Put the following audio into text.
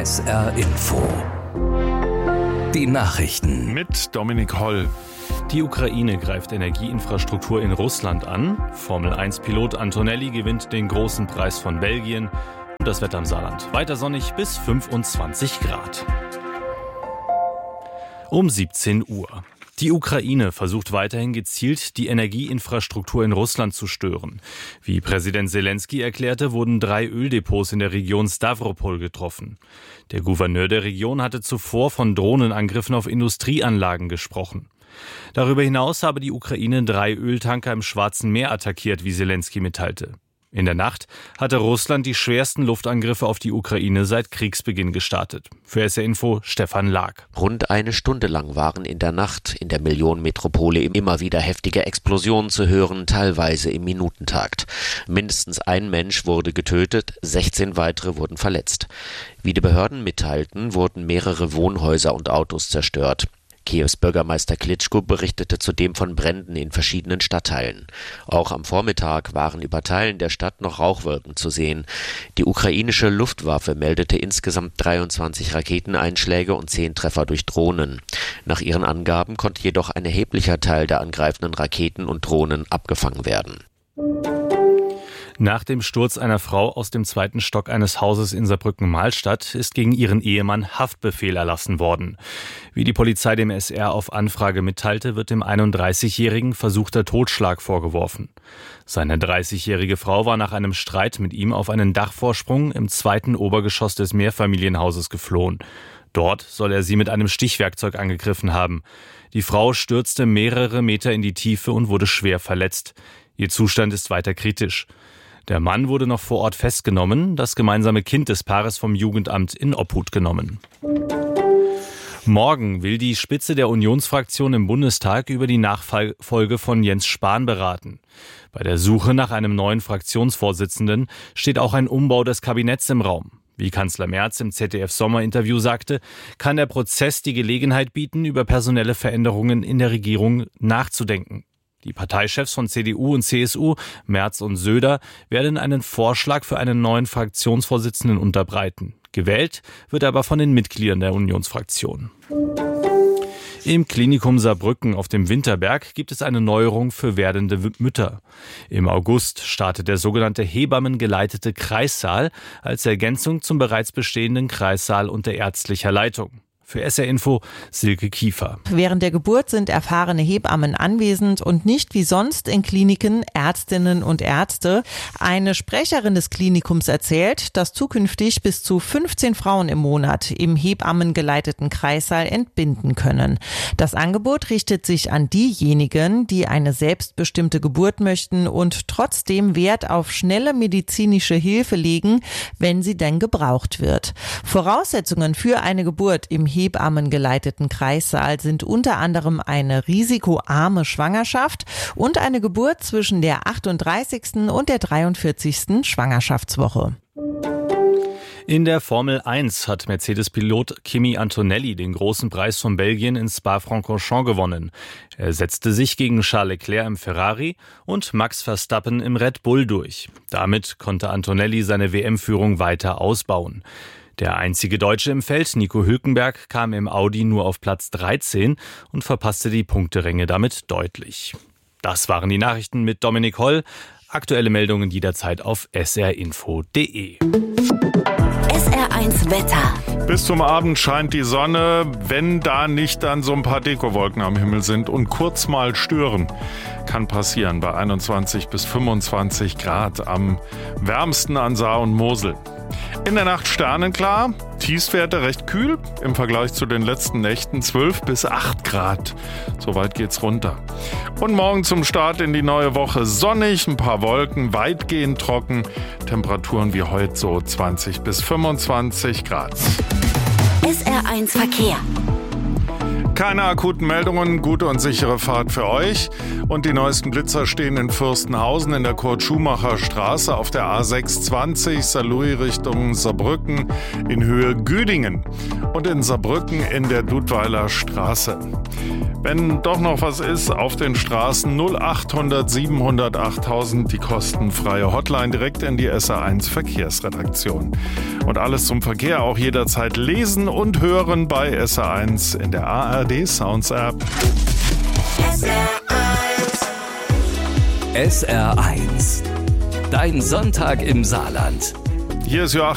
SR Info. Die Nachrichten mit Dominik Holl. Die Ukraine greift Energieinfrastruktur in Russland an. Formel-1-Pilot Antonelli gewinnt den großen Preis von Belgien. Und das Wetter im Saarland. Weiter sonnig bis 25 Grad. Um 17 Uhr. Die Ukraine versucht weiterhin gezielt, die Energieinfrastruktur in Russland zu stören. Wie Präsident Selenskyj erklärte, wurden 3 Öldepots in der Region Stavropol getroffen. Der Gouverneur der Region hatte zuvor von Drohnenangriffen auf Industrieanlagen gesprochen. Darüber hinaus habe die Ukraine 3 Öltanker im Schwarzen Meer attackiert, wie Selenskyj mitteilte. In der Nacht hatte Russland die schwersten Luftangriffe auf die Ukraine seit Kriegsbeginn gestartet. Für SR Info Stefan Lag. Rund eine Stunde lang waren in der Nacht in der Millionenmetropole immer wieder heftige Explosionen zu hören, teilweise im Minutentakt. Mindestens ein Mensch wurde getötet, 16 weitere wurden verletzt. Wie die Behörden mitteilten, wurden mehrere Wohnhäuser und Autos zerstört. Kiews Bürgermeister Klitschko berichtete zudem von Bränden in verschiedenen Stadtteilen. Auch am Vormittag waren über Teilen der Stadt noch Rauchwolken zu sehen. Die ukrainische Luftwaffe meldete insgesamt 23 Raketeneinschläge und 10 Treffer durch Drohnen. Nach ihren Angaben konnte jedoch ein erheblicher Teil der angreifenden Raketen und Drohnen abgefangen werden. Nach dem Sturz einer Frau aus dem 2. Stock eines Hauses in Saarbrücken-Mahlstadt ist gegen ihren Ehemann Haftbefehl erlassen worden. Wie die Polizei dem SR auf Anfrage mitteilte, wird dem 31-Jährigen versuchter Totschlag vorgeworfen. Seine 30-jährige Frau war nach einem Streit mit ihm auf einen Dachvorsprung im 2. Obergeschoss des Mehrfamilienhauses geflohen. Dort soll er sie mit einem Stichwerkzeug angegriffen haben. Die Frau stürzte mehrere Meter in die Tiefe und wurde schwer verletzt. Ihr Zustand ist weiter kritisch. Der Mann wurde noch vor Ort festgenommen, das gemeinsame Kind des Paares vom Jugendamt in Obhut genommen. Morgen will die Spitze der Unionsfraktion im Bundestag über die Nachfolge von Jens Spahn beraten. Bei der Suche nach einem neuen Fraktionsvorsitzenden steht auch ein Umbau des Kabinetts im Raum. Wie Kanzler Merz im ZDF-Sommerinterview sagte, kann der Prozess die Gelegenheit bieten, über personelle Veränderungen in der Regierung nachzudenken. Die Parteichefs von CDU und CSU, Merz und Söder, werden einen Vorschlag für einen neuen Fraktionsvorsitzenden unterbreiten. Gewählt wird er aber von den Mitgliedern der Unionsfraktion. Im Klinikum Saarbrücken auf dem Winterberg gibt es eine Neuerung für werdende Mütter. Im August startet der sogenannte hebammengeleitete Kreissaal als Ergänzung zum bereits bestehenden Kreissaal unter ärztlicher Leitung. Für SR Info Silke Kiefer. Während der Geburt sind erfahrene Hebammen anwesend und nicht wie sonst in Kliniken Ärztinnen und Ärzte. Eine Sprecherin des Klinikums erzählt, dass zukünftig bis zu 15 Frauen im Monat im hebammengeleiteten Kreissaal entbinden können. Das Angebot richtet sich an diejenigen, die eine selbstbestimmte Geburt möchten und trotzdem Wert auf schnelle medizinische Hilfe legen, wenn sie denn gebraucht wird. Voraussetzungen für eine Geburt im hebammengeleiteten Kreissaal sind unter anderem eine risikoarme Schwangerschaft und eine Geburt zwischen der 38. und der 43. Schwangerschaftswoche. In der Formel 1 hat Mercedes-Pilot Kimi Antonelli den großen Preis von Belgien in Spa-Francorchamps gewonnen. Er setzte sich gegen Charles Leclerc im Ferrari und Max Verstappen im Red Bull durch. Damit konnte Antonelli seine WM-Führung weiter ausbauen. Der einzige Deutsche im Feld, Nico Hülkenberg, kam im Audi nur auf Platz 13 und verpasste die Punkteränge damit deutlich. Das waren die Nachrichten mit Dominik Holl. Aktuelle Meldungen jederzeit auf srinfo.de. SR1 Wetter. Bis zum Abend scheint die Sonne, wenn da nicht dann so ein paar Dekowolken am Himmel sind und kurz mal stören. Kann passieren bei 21 bis 25 Grad, am wärmsten an Saar und Mosel. In der Nacht sternenklar, Tiefstwerte recht kühl, im Vergleich zu den letzten Nächten 12 bis 8 Grad. So weit geht's runter. Und morgen zum Start in die neue Woche sonnig, ein paar Wolken, weitgehend trocken, Temperaturen wie heute so 20 bis 25 Grad. SR1 Verkehr. Keine akuten Meldungen, gute und sichere Fahrt für euch. Und die neuesten Blitzer stehen in Fürstenhausen in der Kurt-Schumacher-Straße auf der A620 Saarlouis Richtung Saarbrücken in Höhe Güdingen und in Saarbrücken in der Dudweiler Straße. Wenn doch noch was ist, auf den Straßen 0800 700 8000 die kostenfreie Hotline direkt in die SR1 Verkehrsredaktion. Und alles zum Verkehr auch jederzeit lesen und hören bei SR1 in der ARD Sounds App. SR1. Dein Sonntag im Saarland. Hier ist Joachim.